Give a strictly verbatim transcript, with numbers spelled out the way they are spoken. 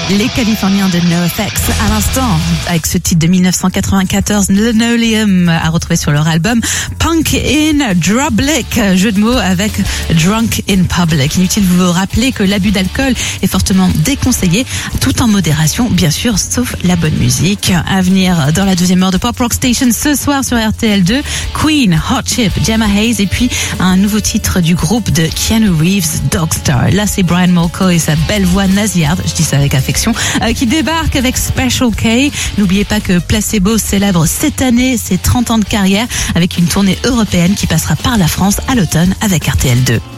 Les Californiens de NoFX à l'instant, avec ce titre de mille neuf cent quatre-vingt-quatorze, Linoleum, à retrouver sur leur album Punk in Drublic, jeu de mots avec Drunk in Public. Inutile de vous rappeler que l'abus d'alcool est fortement déconseillé, tout en modération, bien sûr, sauf la bonne musique. À venir dans la deuxième heure de Pop Rock Station ce soir sur R T L deux, Queen, Hot Chip, Gemma Hayes et puis un nouveau titre du groupe de Keanu Reeves, Dogstar. Là, c'est Brian Molko et sa belle voix nasillarde, je dis ça avec affection, euh, qui débarque avec Special K. N'oubliez pas que Placebo célèbre cette année ses trente ans de carrière avec une tournée européenne qui passera par la France à l'automne avec R T L deux.